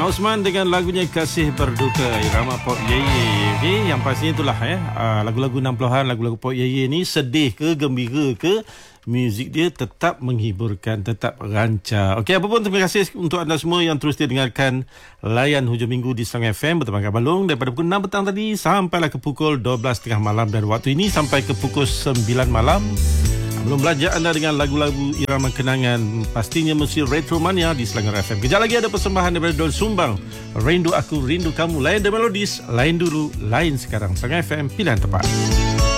Osman dengan lagunya Kasih Berduka, irama pop Yeye. Okay, yang pastinya itulah lagu-lagu 60-an, lagu-lagu pop Yeye ni sedih ke, gembira ke, muzik dia tetap menghiburkan, tetap rancak. Okey, apa pun terima kasih untuk anda semua yang terus dengarkan Layan Hujung Minggu di Song FM bersama Kak Balong daripada pukul 6 petang tadi sampailah ke pukul 12.30 malam, dan waktu ini sampai ke pukul 9 malam. Belum belanja anda dengan lagu-lagu irama kenangan, pastinya mesti Retro Mania di Selangor FM. Kejap lagi ada persembahan daripada Don Sumbang, Rindu Aku Rindu Kamu. Lain The Melodies, lain dulu, lain sekarang. Selangor FM, pilihan tepat.